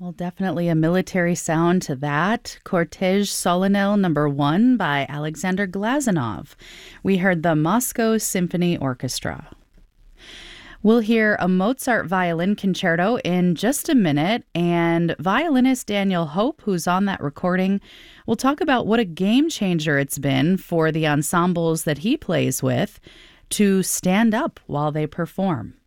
Well, definitely a military sound to that. Cortege Solennel Number 1 by Alexander Glazunov. We heard the Moscow Symphony Orchestra. We'll hear a Mozart violin concerto in just a minute, and violinist Daniel Hope, who's on that recording, will talk about what a game changer it's been for the ensembles that he plays with to stand up while they perform.